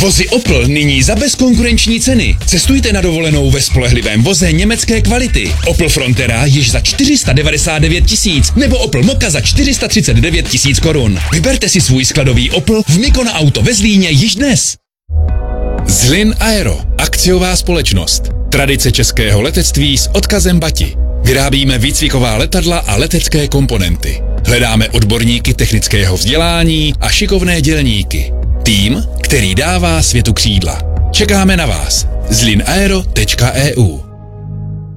Vozy Opel nyní za bezkonkurenční ceny. Cestujte na dovolenou ve spolehlivém voze německé kvality. Opel Frontera již za 499 000 nebo Opel Mokka za 439 000 korun. Vyberte si svůj skladový Opel v Mikona Auto ve Zlíně již dnes. Zlin Aero, akciová společnost. Tradice českého letectví s odkazem Bati. Vyrábíme výcviková letadla a letecké komponenty. Hledáme odborníky technického vzdělání a šikovné dělníky. Tým, který dává světu křídla. Čekáme na vás. zlinaero.eu